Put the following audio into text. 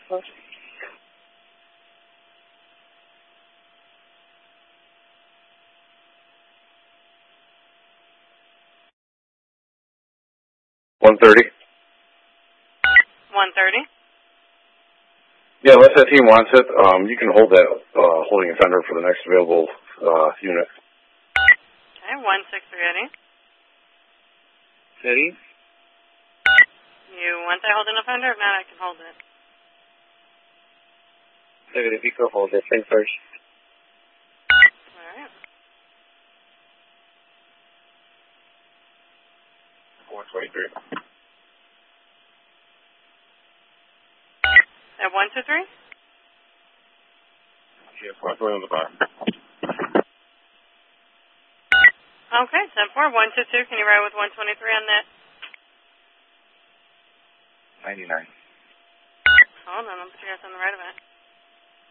130. 130. Yeah, unless that team wants it, you can hold that holding offender for the next available unit. Okay, 163 ready. Ready? You want that holding offender? If not, I can hold it. If you could hold it, thing first. All right. 123. At 123? Yes, 120 on the bottom. Okay, 10-4, 122. Can you ride with 123 on that? 99. Hold on, I'll put you guys on the right of it.